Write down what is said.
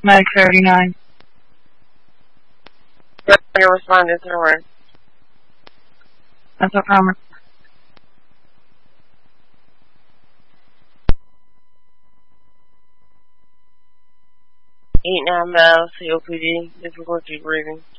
Medic 39. Your respondents are where? That's a promise. Eight 9 Bell, COPD, difficulty breathing.